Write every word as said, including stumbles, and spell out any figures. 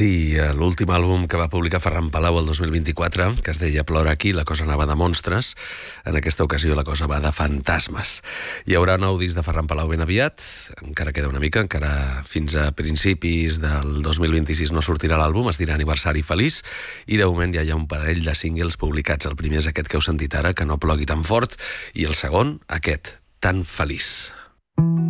Sí, l'últim àlbum que va publicar Ferran Palau el dos mil vint-i-quatre, que es deia Plora aquí, la cosa anava de monstres. En aquesta ocasió la cosa va de fantasmes. Hi haurà nou disc de Ferran Palau ben aviat, encara queda una mica, encara fins a principis del dos mil vint-i-sis no sortirà l'àlbum, es dirà Aniversari Feliç, i de moment ja hi ha un parell de singles publicats. El primer és aquest que heu sentit ara, Que no plogui tan fort, i el segon, aquest, Tan feliç.